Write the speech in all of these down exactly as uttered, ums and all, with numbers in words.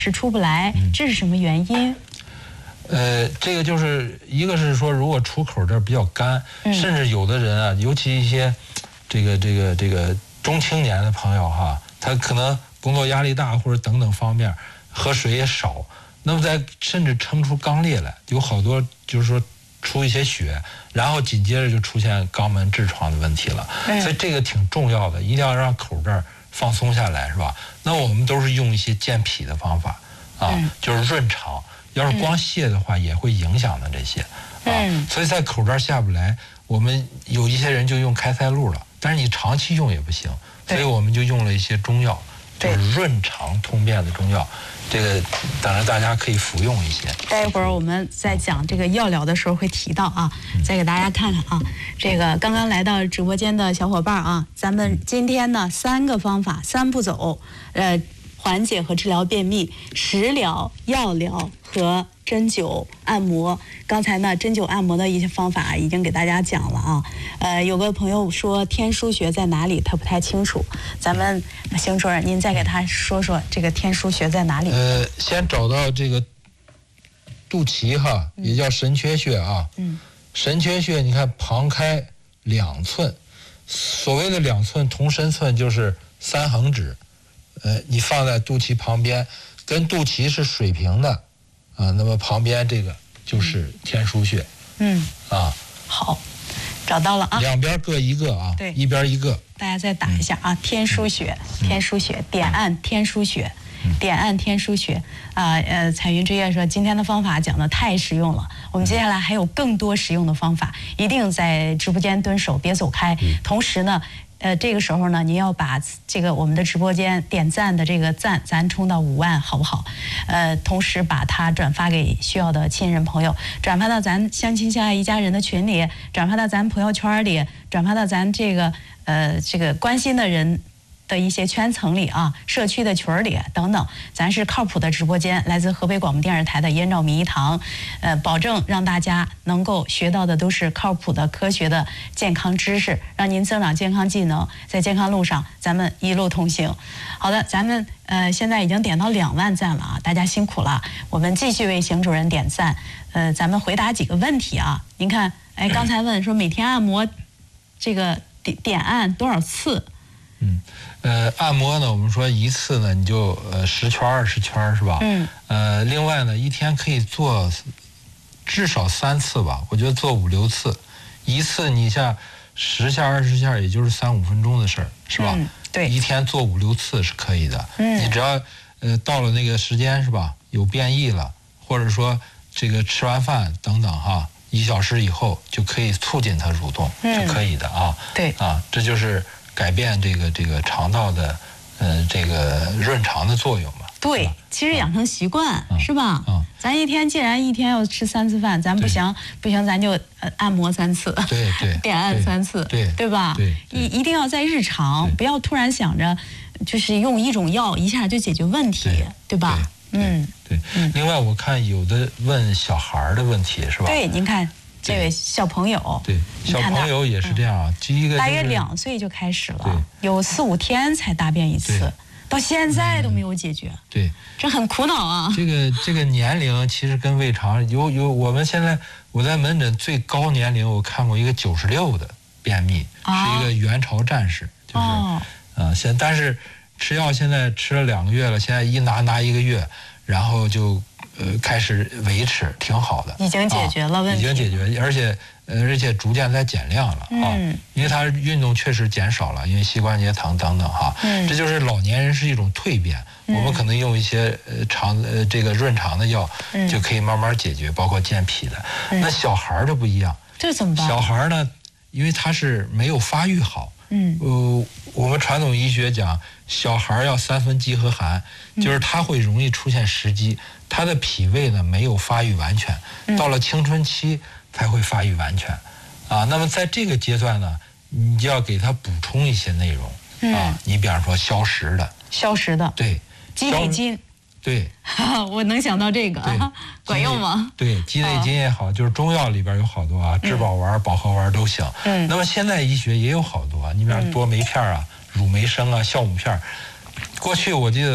是出不来，这是什么原因？ 呃，这个就是一个是说，如果出口这儿比较干，嗯、甚至有的人啊，尤其一些这个这个这个中青年的朋友哈，他可能工作压力大或者等等方面，喝水也少，那么在甚至撑出肛裂来，有好多就是说出一些血，然后紧接着就出现肛门痔疮的问题了。嗯、所以这个挺重要的，一定要让口这儿放松下来，是吧？那我们都是用一些健脾的方法啊，嗯、就是润肠。要是光泻的话，嗯、也会影响的这些啊。嗯、所以在口这儿下不来，我们有一些人就用开塞露了，但是你长期用也不行，所以我们就用了一些中药，就是润肠通便的中药。这个当然大家可以服用一些。 待会儿我们在讲这个药疗的时候会提到啊，再给大家看看啊，这个刚刚来到直播间的小伙伴啊，咱们今天呢三个方法三步走，呃，缓解和治疗便秘，食疗、药疗和针灸按摩。刚才呢针灸按摩的一些方法已经给大家讲了啊。呃，有个朋友说天枢穴在哪里，他不太清楚。咱们邢主任，您再给他说说这个天枢穴在哪里？ 呃，先找到这个肚脐哈，也叫神阙穴啊。嗯。神阙穴，你看旁开两寸，所谓的两寸同身寸就是三横指。呃，你放在肚脐旁边，跟肚脐是水平的，啊，那么旁边这个就是天枢穴。嗯，啊， 好，找到了啊。 两边各一个啊，对，一边一个。 大家再打一下啊，天枢穴，天枢穴，点按天枢穴，点按天枢穴。啊，呃，彩云之夜说今天的方法讲的太实用了，我们接下来还有更多实用的方法，一定在直播间蹲守，别走开。同时呢。呃，这个时候呢，您要把这个我们的直播间点赞的这个赞，咱冲到五万，好不好？呃，同时把它转发给需要的亲人朋友，转发到咱相亲相爱一家人的群里，转发到咱朋友圈里，转发到咱这个呃这个关心的人的一些圈层里啊，社区的群里等等，咱是靠谱的直播间，来自河北广播电视台的燕赵名医堂，呃，保证让大家能够学到的都是靠谱的、科学的健康知识，让您增长健康技能，在健康路上咱们一路同行。好的，咱们呃现在已经点到两万赞了啊，大家辛苦了，我们继续为邢主任点赞。呃，咱们回答几个问题啊，您看，哎，刚才问说每天按摩这个点点按多少次？ 嗯，呃，按摩呢，我们说一次呢，你就呃十圈二十圈是吧？嗯。呃，另外呢，一天可以做至少三次吧，我觉得做五六次，一次你像十下二十下，也就是三五分钟的事儿，是吧？嗯，对。一天做五六次是可以的。嗯。你只要呃到了那个时间是吧，有变异了，或者说这个吃完饭等等哈，一小时以后就可以促进它蠕动，是可以的啊。对。啊，这就是。改变这个这个肠道的，呃，这个润肠的作用嘛。 对，其实养成习惯、嗯、是吧？嗯，咱一天既然一天要吃三次饭，咱不行不行，咱就呃按摩三次， 对对， 点按三次，对对吧？对，一一定要在日常，不要突然想着，就是用一种药一下就解决问题， 对, 对吧？ 对嗯，对。另外，我看有的问小孩的问题是吧？ 对，您看。这位小朋友， 对，小朋友也是这样啊。第一个大约两岁就开始了，有四五天才大便一次，到现在都没有解决。对，这很苦恼啊。 这个这个年龄其实跟胃肠有有，我们现在我在门诊最高年龄我看过一个九十六的便秘，是一个元朝战士，就是啊，现但是吃药现在吃了两个月了，现在一拿拿一个月，然后就。呃，开始维持挺好的， 已经解决了问题， 啊、已经解决，而且呃，而且逐渐在减量了啊，嗯、因为他运动确实减少了，因为膝关节疼等等哈，嗯、这就是老年人是一种蜕变，嗯、我们可能用一些呃肠呃这个润肠的药，嗯、就可以慢慢解决，包括健脾的。嗯、那小孩就不一样， 这怎么办？ 小孩呢，因为他是没有发育好，嗯，呃，我们传统医学讲，小孩要三分饥和寒，嗯、就是他会容易出现食积。他的脾胃呢没有发育完全，到了青春期才会发育完全，啊，那么在这个阶段呢，你就要给他补充一些内容，嗯、啊，你比方说消食的， 消食的， 对， 鸡内金， 对， 我能想到这个，管用吗？ 对，鸡内金也好，就是中药里边有好多啊，治保丸、保和丸都行。嗯，那么现在医学也有好多啊，你比方多酶片啊、乳酶生啊、酵母片。过去我记得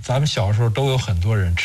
咱们小时候都有很多人吃。